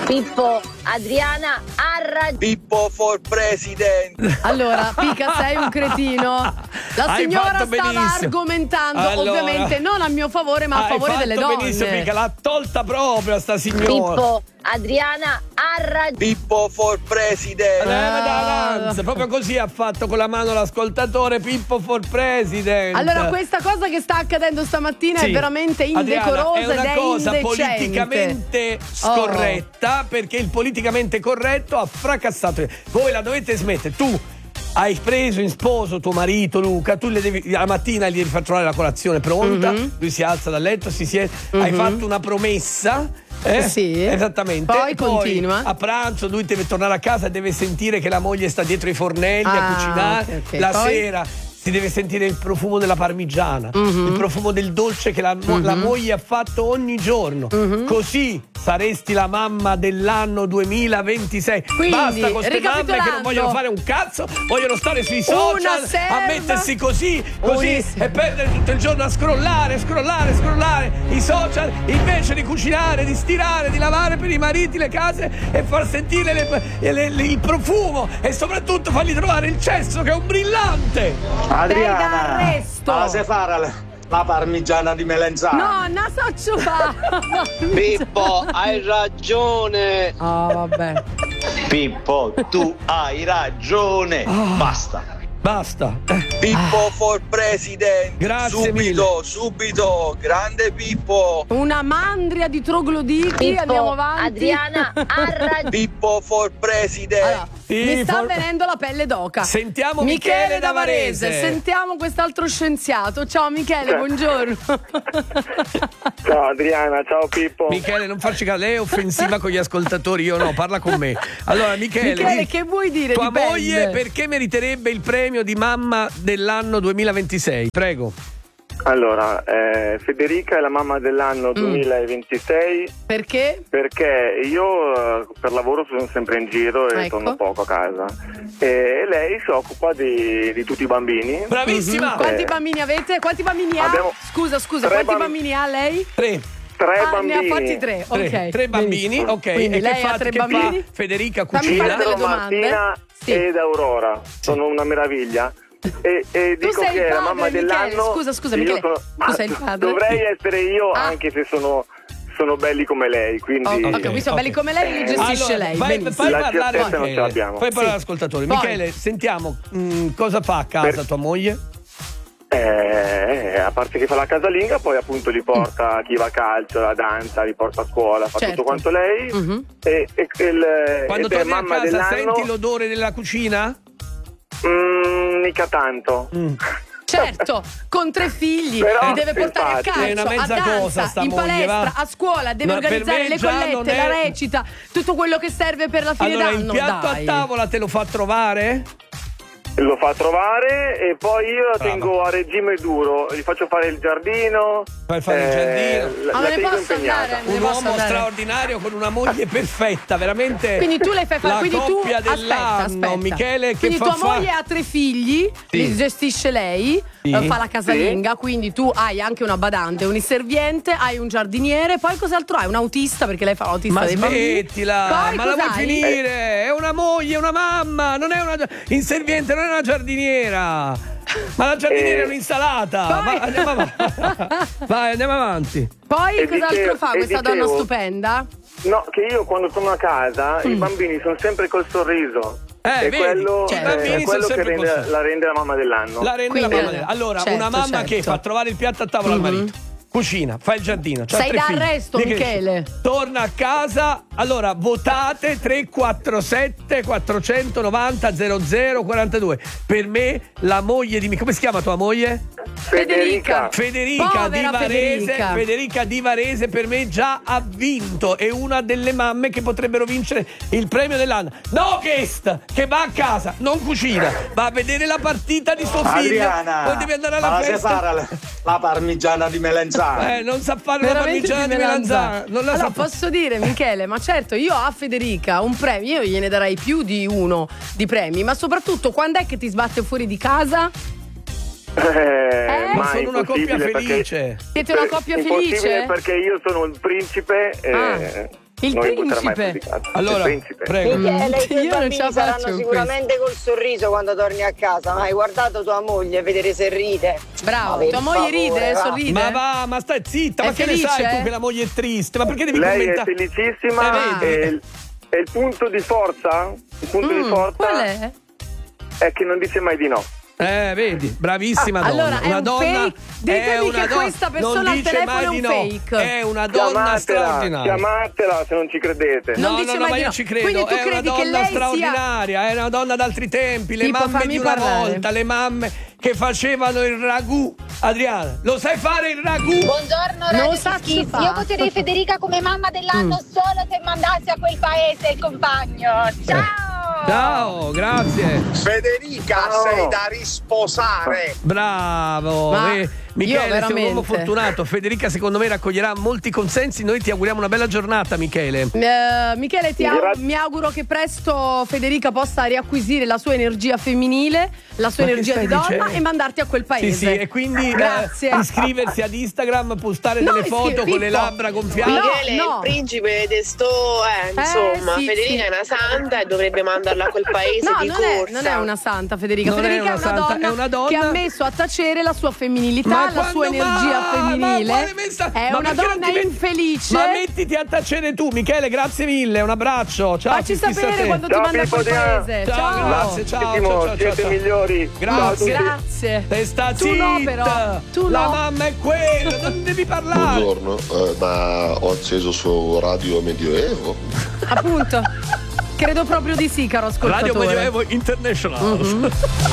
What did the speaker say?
Pippo, Adriana ha ragione. Pippo for president. Allora, Pica, sei un cretino. La signora stava argomentando, ovviamente non a mio favore, ma a favore delle donne. Benissimo, Pica, l'ha tolta proprio sta signora. Pippo, Adriana ha ragione. Pippo for president. Proprio così ha fatto con la mano l'ascoltatore. Pippo for president. Allora, questa cosa che sta accadendo stamattina è veramente indecorosa, Adriana, è una cosa indecente. politicamente scorretta, perché il politicamente corretto ha fracassato. Voi la dovete smettere. Tu hai preso in sposo tuo marito Luca, tu la mattina gli devi far trovare la colazione pronta, lui si alza dal letto, si siede, hai fatto una promessa. Sì. Esattamente. Poi continua. A pranzo lui deve tornare a casa e deve sentire che la moglie sta dietro i fornelli a cucinare. Okay. La Poi? sera si deve sentire il profumo della parmigiana, il profumo del dolce che la moglie ha fatto ogni giorno. Così saresti la mamma dell'anno 2026. Quindi, basta con queste mamme che non vogliono fare un cazzo, vogliono stare sui social a mettersi così e perdere tutto il giorno a scrollare i social, invece di cucinare, di stirare, di lavare per i mariti le case e far sentire il profumo e soprattutto fargli trovare il cesso che è un brillante. Adriana, ma se fare la parmigiana di melenzano? No, non so fa. Pippo, hai ragione. Vabbè. Pippo, tu hai ragione. Basta. Pippo for president. Grazie subito, grande Pippo. Una mandria di trogloditi. Pippo, Andiamo avanti. Adriana ha ragione. Pippo for president. Allora, mi sta venendo la pelle d'oca. Sentiamo Michele da Varese. Sentiamo quest'altro scienziato. Ciao Michele, buongiorno. Ciao Adriana, ciao Pippo. Michele, non farci caso, lei è offensiva con gli ascoltatori, io no, parla con me. Allora Michele, che vuoi dire? tua Dipende. moglie perché meriterebbe il premio di mamma dell'anno 2026? Prego. Allora, Federica è la mamma dell'anno 2026. Perché? Perché io per lavoro sono sempre in giro e torno poco a casa. E lei si occupa di tutti i bambini. Bravissima! Quanti bambini avete? Quanti bambini ha? Scusa, quanti bambini ha lei? Tre bambini. Ne ha fatti tre, ok. Tre bambini, ok. Quindi e lei che ha fa, tre che bambini? fa Federica Fammi cucina? fare delle domande. Martina ed Aurora. Sono una meraviglia. E Tu dico sei che il è la padre, mamma Michele. dell'anno. Scusa Michele, tu sei il padre? Dovrei essere io, anche se sono belli come lei, quindi qui sono belli come lei, li gestisce allora, lei. Fai la parlare certezza non ce l'abbiamo. Fai parlare all'ascoltatore. Poi. Michele, sentiamo cosa fa a casa tua moglie? A parte che fa la casalinga, poi appunto li porta chi va a calcio, la danza, li porta a scuola, fa tutto quanto lei. Quando torni a casa senti l'odore della cucina? Mica tanto. Certo, con 3 figli, Però, li deve portare a infatti, è una calcio, a mezza cosa, danza, sta in moglie, palestra, va. a scuola, deve Ma per organizzare me le già non collette, è- la recita, tutto quello che serve per la fine Allora, d'anno. il piatto dai. a tavola te lo fa trovare? Lo fa trovare e poi io la tengo a regime duro, gli faccio fare il giardino. Fai fare il giardino. Ma La me ne tengo posso impegnata. andare? Me ne Un posso uomo andare? straordinario con una moglie perfetta, veramente. Quindi tu le fai fare, la quindi tu coppia dell'anno, aspetta. Michele, che quindi fa tua moglie ha 3 figli, li gestisce lei, fa la casalinga, quindi tu hai anche una badante, un inserviente, hai un giardiniere, poi cos'altro hai? Un autista, perché lei fa l'autista Ma dei bambini. smettila, Poi ma la vuoi cos'hai? finire? È una moglie, una mamma, non è una inserviente, non è una giardiniera. Ma la giardiniera è un'insalata. Poi- Andiamo avanti. Vai, andiamo avanti. Poi E cos'altro dicevo- fa e questa donna dicevo- stupenda? No, che io quando torno a casa i bambini sono sempre col sorriso. E vedi? quello, I bambini è quello sono che sempre col sorriso. la rende la mamma dell'anno. La rende Quindi, la mamma. Allora, certo, una mamma che certo. fa trovare il piatto a tavola al marito. Cucina, fa il giardino. c'ha Sei 3 figli, d'arresto, li cresce. Michele. Torna a casa. Allora, votate 347 490 0042. Per me, la moglie di come si chiama tua moglie? Federica. Federica di Povera Varese. Federica. Federica di Varese per me già ha vinto. È una delle mamme che potrebbero vincere il premio dell'anno. No, che va a casa, non cucina, va a vedere la partita di suo figlio. Adriana, Poi deve andare alla ma se festa. fare la parmigiana di melenzano? Non sa fare la Veramente parmigiana di melanzana. Non la allora, sa fare. posso dire, Michele, ma certo, io a Federica un premio, io gliene darei più di uno di premi, ma soprattutto quando è che ti sbatte fuori di casa? Ma sono una coppia impossibile felice. Siete una coppia impossibile felice? perché io sono il principe Il non principe. mi butterà mai fuori di casa. Allora, il principe. prego. Michele, i tuoi Io non bambini ce la saranno faccio sicuramente col sorriso quando torni a casa, ma hai guardato tua moglie a vedere se ride? Bravo, Ma per tua moglie ride, favore, va. sorride? Ma stai zitta, È ma che ne sai felice? tu che la moglie è triste? Ma perché devi Lei è commentare? felicissima vedi? e il punto di forza, Qual è? è che non dice mai di no. Vedi, bravissima donna. Allora, è una un donna, fake? Ditemi che questa persona non al dice telefono mai è un di no. fake. È una donna straordinaria. Chiamatela se non ci credete. Non No, dice no, mai ma di io no. ci credo. Quindi tu è una credi che donna lei sia... straordinaria, è una donna d'altri tempi, le Tipo, mamme fammi di una parlare. volta, le mamme che facevano il ragù. Adriana, lo sai fare il ragù? Buongiorno Non Radio sa Kiss. fa. Io voterei Federica come mamma dell'anno solo se mandassi a quel paese il compagno. Ciao! Ciao, grazie. Federica, Ciao. sei da risposare. Bravo. Ma Michele, io sei un uomo veramente. fortunato. Federica, secondo me, raccoglierà molti consensi. Noi ti auguriamo una bella giornata, Michele. Michele, Grazie. mi auguro che presto Federica possa riacquisire la sua energia femminile, la sua Ma che energia stai di donna dicendo? e mandarti a quel paese. Sì, e quindi Grazie. iscriversi ad Instagram, postare No, delle foto con le Pippo. labbra gonfiate. No, Michele no. è il principe di sto, insomma, sì, Federica sì. è una santa e dovrebbe mandarla a quel paese No, di corsa. non è una santa Federica. Non è Federica una santa, è una donna che ha messo a tacere la sua femminilità, Ma la quando sua energia femminile. Ma quale messa- È ma una perché non donna ti metti- infelice. Ma mettiti a tacere tu, Michele, grazie mille, un abbraccio. Ciao, Facci fissa sapere te. quando ti Ciao, manda a quel Pippo, Diana. paese. Ciao, grazie, ciao, ciao, Siete ciao. migliori. Grazie. Ciao a tutti. Grazie. Testa Tu no, zitta. però. Tu La no. mamma è quella, non devi parlare. Buongiorno, ma ho acceso su Radio Medioevo. Appunto. Credo proprio di sì, caro ascoltatore. Radio Medioevo International.